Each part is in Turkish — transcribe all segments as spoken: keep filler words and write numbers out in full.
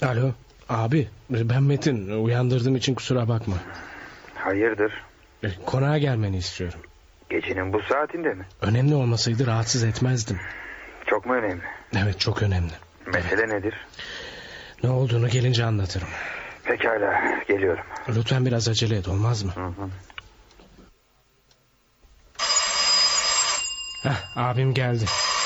Alo abi, ben Metin. Uyandırdığım için kusura bakma. Hayırdır? E, konağa gelmeni istiyorum. Gecenin bu saatinde mi? Önemli olmasaydı rahatsız etmezdim. Çok mu önemli? Evet, çok önemli. Mesele nedir? Ne olduğunu gelince anlatırım. Pekala, geliyorum. Lütfen biraz acele et, olmaz mı? Hı hı. Heh, abim geldi.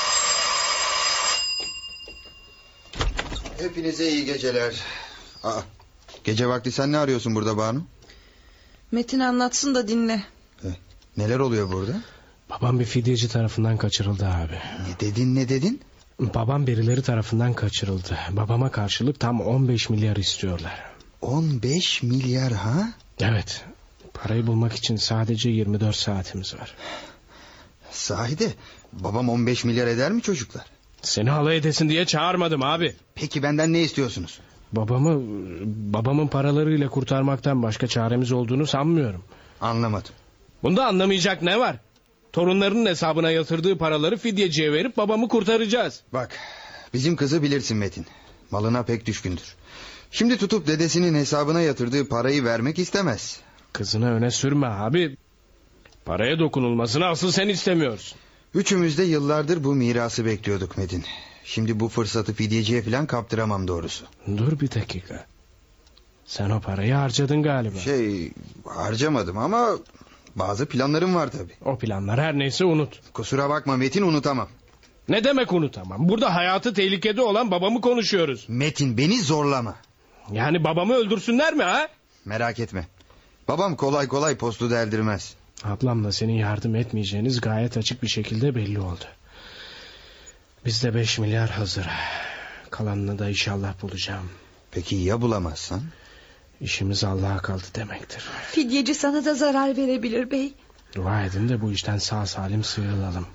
Hepinize iyi geceler. Aa, gece vakti sen ne arıyorsun burada Banu? Metin anlatsın da dinle. Eh, neler oluyor burada? Babam bir fidyeci tarafından kaçırıldı abi. Ne dedin ne dedin? Babam birileri tarafından kaçırıldı. Babama karşılık tam on beş milyar istiyorlar. on beş milyar ha? Evet. Parayı bulmak için sadece yirmi dört saatimiz var. Sahi babam on beş milyar eder mi çocuklar? Seni halay edesin diye çağırmadım abi. Peki benden ne istiyorsunuz? Babamı babamın paralarıyla kurtarmaktan başka çaremiz olduğunu sanmıyorum. Anlamadım. Bunda anlamayacak ne var? Torunlarının hesabına yatırdığı paraları fidyeciye verip babamı kurtaracağız. Bak, bizim kızı bilirsin Metin. Malına pek düşkündür. Şimdi tutup dedesinin hesabına yatırdığı parayı vermek istemez. Kızını öne sürme abi. Paraya dokunulmasını asıl sen istemiyorsun. Üçümüz de yıllardır bu mirası bekliyorduk Metin. Şimdi bu fırsatı fidyeciye falan kaptıramam doğrusu. Dur bir dakika. Sen o parayı harcadın galiba. Şey, harcamadım ama bazı planlarım var tabii. O planlar her neyse unut. Kusura bakma Metin, unutamam. Ne demek unutamam? Burada hayatı tehlikede olan babamı konuşuyoruz. Metin, beni zorlama. Yani babamı öldürsünler mi ha? Merak etme. Babam kolay kolay postu deldirmez. Ablamla senin yardım etmeyeceğiniz gayet açık bir şekilde belli oldu. Bizde beş milyar hazır. Kalanını da inşallah bulacağım. Peki ya bulamazsan? İşimiz Allah'a kaldı demektir. Fidyeci sana da zarar verebilir bey. Dua edin de bu işten sağ salim sıyrılalım.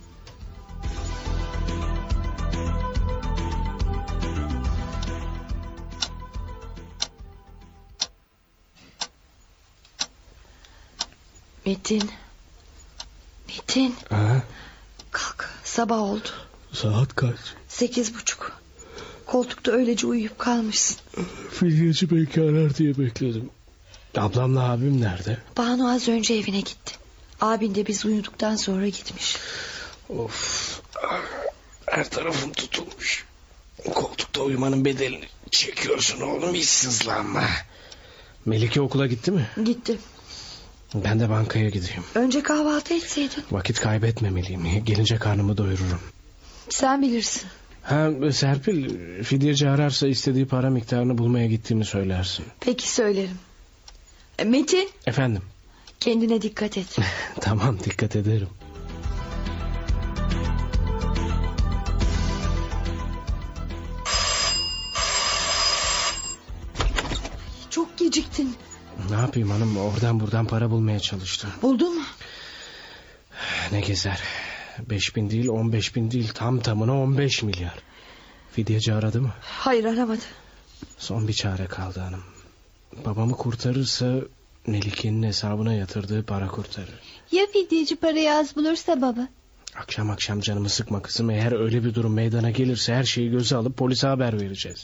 Metin. Metin. Ha? Kalk, sabah oldu. Saat kaç? Sekiz buçuk. Koltukta öylece uyuyup kalmışsın. Fidyeci belki arar diye bekledim. Ablamla abim nerede? Banu az önce evine gitti. Abin de biz uyuduktan sonra gitmiş. Of. Her tarafım tutulmuş. Koltukta uyumanın bedelini çekiyorsun oğlum, hiç sızlanma. Melike okula gitti mi? Gitti. Ben de bankaya gideyim. Önce kahvaltı etseydin. Vakit kaybetmemeliyim. Gelince karnımı doyururum. Sen bilirsin. Ha, Serpil, fidyeci ararsa istediği para miktarını bulmaya gittiğimi söylersin. Peki söylerim. E, Metin, Efendim? kendine dikkat et. Tamam, dikkat ederim. Çok geciktin. Ne yapayım hanım, oradan buradan para bulmaya çalıştım. Buldun mu? Ne gezer. Beş bin değil, on beş bin değil, tam tamına on beş milyar. Fidyeci aradı mı? Hayır, aramadı. Son bir çare kaldı hanım. Babamı kurtarırsa Melike'nin hesabına yatırdığı para kurtarır. Ya fidyeci parayı az bulursa baba? Akşam akşam canımı sıkma kızım. Eğer öyle bir durum meydana gelirse her şeyi göze alıp polise haber vereceğiz.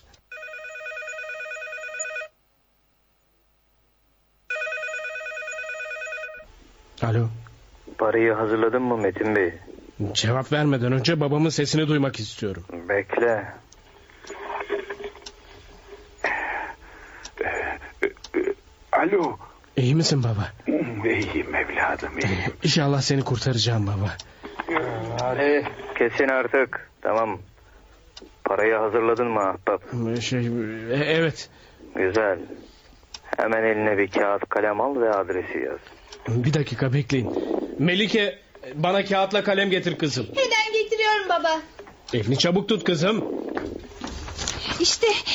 Alo. Parayı hazırladın mı Metin Bey? Cevap vermeden önce babamın sesini duymak istiyorum. Bekle. Alo. İyi misin baba? İyiyim evladım, iyiyim. İnşallah seni kurtaracağım baba. Hadi kesin artık. Tamam. Parayı hazırladın mı ahbap? Şey, e- evet. Güzel. Hemen eline bir kağıt kalem al ve adresi yaz. Bir dakika bekleyin. Melike, bana kağıtla kalem getir kızım. Hemen getiriyorum baba. Elini çabuk tut kızım. İşte